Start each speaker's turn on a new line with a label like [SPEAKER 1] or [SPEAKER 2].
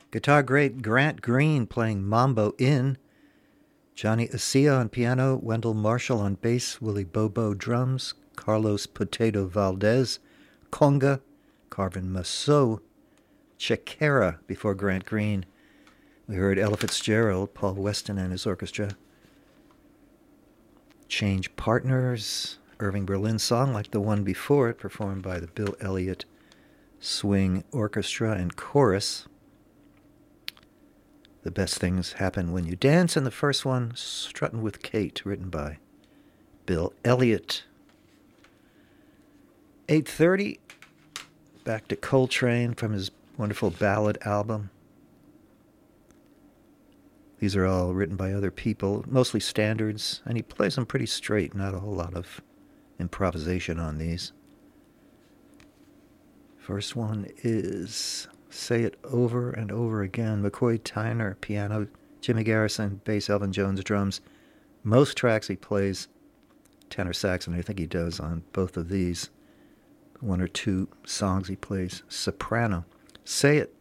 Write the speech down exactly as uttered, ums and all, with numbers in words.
[SPEAKER 1] Guitar great Grant Green playing Mambo In. Johnny Asia on piano, Wendell Marshall on bass, Willie Bobo drums, Carlos Potato Valdez, conga, Carvin Massot, Chequera before Grant Green. We heard Ella Fitzgerald, Paul Weston and his orchestra. Change Partners, Irving Berlin song like the one before it, performed by the Bill Elliott Swing Orchestra and Chorus. The Best Things Happen When You Dance, and the first one, Struttin' with Kate, written by Bill Elliott. eight thirty, back to Coltrane from his wonderful ballad album. These are all written by other people, mostly standards, and he plays them pretty straight, not a whole lot of improvisation on these. First one is Say It Over and Over Again. McCoy Tyner, piano, Jimmy Garrison, bass, Elvin Jones, drums. Most tracks he plays tenor sax, and I think he does on both of these. One or two songs he plays soprano. Say It